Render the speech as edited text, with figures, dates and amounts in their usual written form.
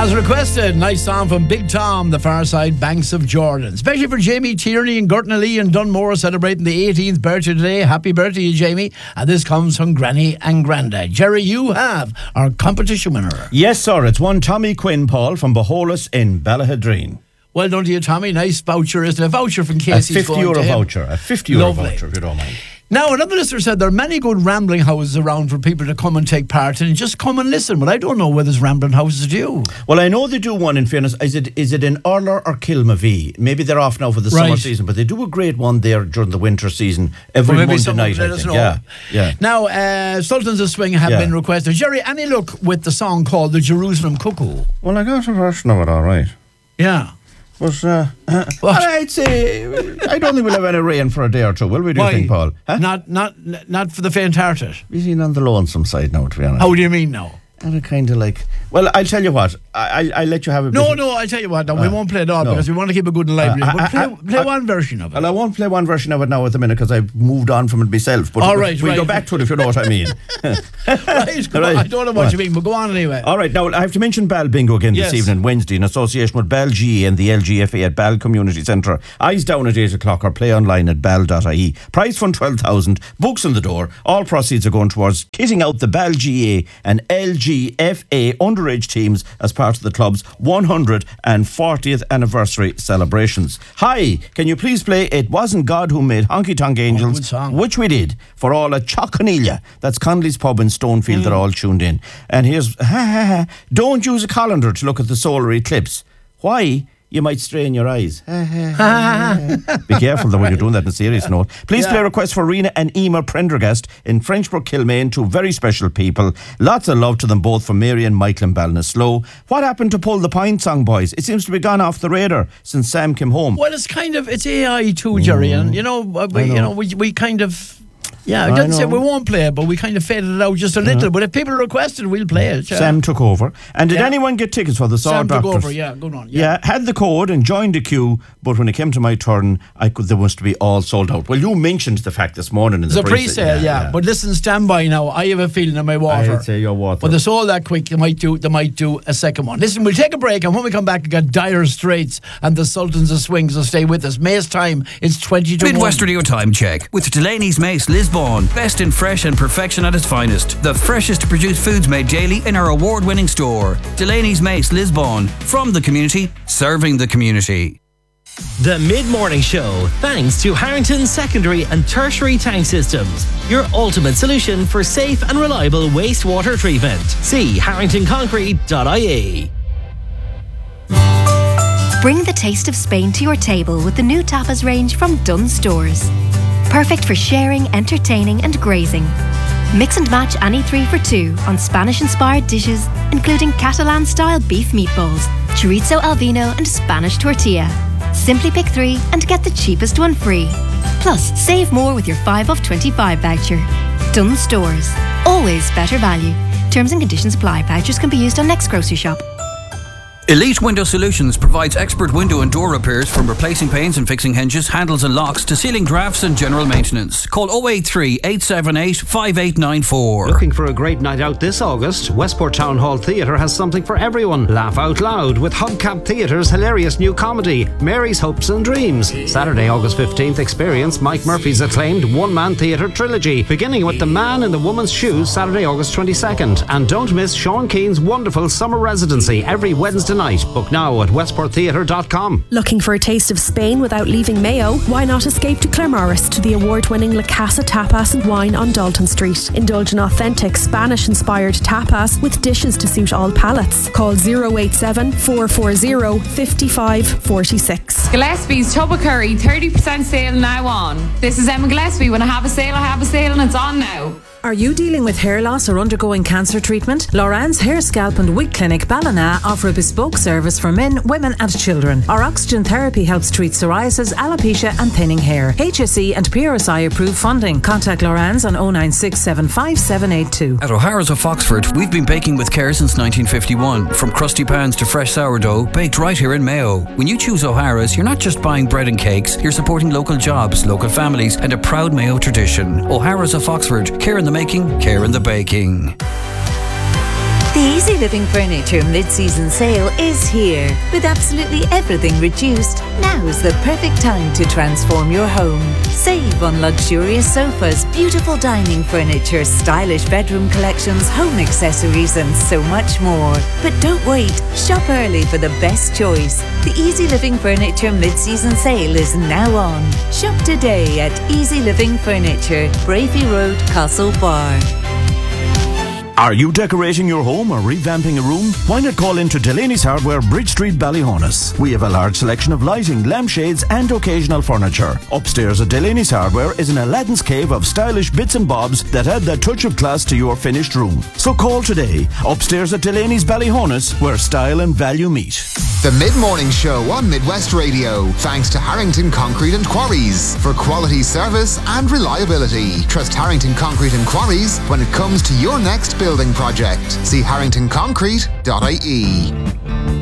As requested, nice song from Big Tom, The Far Side Banks of Jordan. Especially for Jamie Tierney and Gurtna Lee and Dunmore celebrating the 18th birthday today. Happy birthday, Jamie. And this comes from Granny and Grandad. Jerry, you have our competition winner. Yes, sir. It's one Tommy Quinn, Paul, from Boholas in Ballahadreen. Well done to you, Tommy. Nice voucher, isn't it? A voucher from Casey's. A €50 voucher. A €50 voucher, if you don't mind. Now, another listener said there are many good rambling houses around for people to come and take part in and just come and listen. But I don't know whether there's rambling houses do. Well, I know they do one, in fairness. Is it in Urler or Kilmavee? Maybe they're off now for the summer season, but they do a great one there during the winter season every Monday night, I think. Yeah. Now, Sultans of Swing have been requested. Jerry, any luck with the song called The Jerusalem Cuckoo? Well, I got a version of it, all right. Yeah. But I'd say I don't think we'll have any rain for a day or two, will we? Do you think, Paul? Huh? Not for the faint-hearted. We're on the lonesome side now, to be honest. How do you mean now? And kind of like, well, I'll tell you what. I'll let you have a bit. No, I'll tell you what. No, we won't play it all because we want to keep it good and lively. But play one version of it. Well, I won't play one version of it now at the minute because I've moved on from it myself. But we'll go back to it if you know what I mean. Right. I don't know what you mean, but go on anyway. All right. Now, I have to mention Ball Bingo again this evening, Wednesday, in association with Ball GA and the LGFA at Ball Community Centre. Eyes down at 8 o'clock or play online at ball.ie. Prize fund 12,000. Books in the door. All proceeds are going towards kitting out the Ball GA and LGFA underage teams as part of the club's 140th anniversary celebrations. Hi, can you please play It Wasn't God Who Made Honky Tonk Angels, which we did, for all at Choconelia. That's Connolly's Pub in Stonefield. They're all tuned in. And here's, don't use a colander to look at the solar eclipse. Why? You might strain your eyes. Be careful though when you're doing that on a serious note. Please play requests for Rena and Emer Prendergast in Frenchbrook, Kilmaine, two very special people. Lots of love to them both from Mary and Michael and Ballinasloe. What happened to Pull the Pint song, boys? It seems to be gone off the radar since Sam came home. Well, it's AI too, Jerry, and we kind of. Yeah, I didn't say we won't play it, but we kind of faded it out just a little. But if people requested, we'll play it. Yeah. Sam took over. And did anyone get tickets for the Saw Sam Doctors? Sam took over, go on. Yeah, had the code and joined the queue, but when it came to my turn, they must be all sold out. Well, you mentioned the fact this morning in the pre-sale. Yeah. But listen, stand by now. I have a feeling in my water. I'd say your water. But they're sold that quick, they might do a second one. Listen, we'll take a break, and when we come back, we got Dire Straits and the Sultans of Swing, so stay with us. May's time, it's 20 to 1. Midwest Radio Time Check with Delaney's Mace Lisbon. Best in fresh and perfection at its finest. The freshest produced foods made daily in our award-winning store. Delaney's Mace Lisbon. From the community, serving the community. The Mid-Morning Show, thanks to Harrington Secondary and Tertiary Tank Systems, your ultimate solution for safe and reliable wastewater treatment. See harringtonconcrete.ie. Bring the taste of Spain to your table with the new tapas range from Dunnes Stores. Perfect for sharing, entertaining and grazing. Mix and match any 3 for 2 on Spanish-inspired dishes, including Catalan-style beef meatballs, chorizo al vino and Spanish tortilla. Simply pick 3 and get the cheapest one free. Plus, save more with your 5 off 25 voucher. Dunnes Stores. Always better value. Terms and conditions apply. Vouchers can be used on next grocery shop. Elite Window Solutions provides expert window and door repairs, from replacing panes and fixing hinges, handles and locks to sealing drafts and general maintenance. Call 083 878 5894. Looking for a great night out this August? Westport Town Hall Theatre has something for everyone. Laugh out loud with Hubcap Theatre's hilarious new comedy, Mary's Hopes and Dreams. Saturday, August 15th, experience Mike Murphy's acclaimed one-man theatre trilogy, beginning with The Man in the Woman's Shoes, Saturday, August 22nd. And don't miss Sean Keane's wonderful summer residency every Wednesday night. Book now at westporttheatre.com. Looking for a taste of Spain without leaving Mayo? Why not escape to Claremorris to the award-winning La Casa Tapas and Wine on Dalton Street. Indulge in authentic Spanish-inspired tapas with dishes to suit all palates. Call 087 440 5546. Gillespie's Tubba Curry 30% sale now on. This is Emma Gillespie. When I have a sale and it's on now. Are you dealing with hair loss or undergoing cancer treatment? Loran's Hair, Scalp and Wig Clinic Ballina offer a bespoke service for men, women and children. Our oxygen therapy helps treat psoriasis, alopecia and thinning hair. HSE and PRSI approved funding. Contact Loran's on 096755782. At O'Hara's of Foxford, we've been baking with care since 1951. From crusty pans to fresh sourdough, baked right here in Mayo. When you choose O'Hara's, you're not just buying bread and cakes, you're supporting local jobs, local families and a proud Mayo tradition. O'Hara's of Foxford, care in the making, care in the baking. The Easy Living Furniture mid-season sale is here. With absolutely everything reduced, now's the perfect time to transform your home. Save on luxurious sofas, beautiful dining furniture, stylish bedroom collections, home accessories and so much more. But don't wait, shop early for the best choice. The Easy Living Furniture mid-season sale is now on. Shop today at Easy Living Furniture, Brafey Road, Castlebar. Are you decorating your home or revamping a room? Why not call into Delaney's Hardware, Bridge Street, Ballyhonus? We have a large selection of lighting, lampshades and occasional furniture. Upstairs at Delaney's Hardware is an Aladdin's cave of stylish bits and bobs that add that touch of class to your finished room. So call today. Upstairs at Delaney's Ballyhonus, where style and value meet. The Mid-Morning Show on Midwest Radio. Thanks to Harrington Concrete and Quarries for quality service and reliability. Trust Harrington Concrete and Quarries when it comes to your next building project. See harringtonconcrete.ie.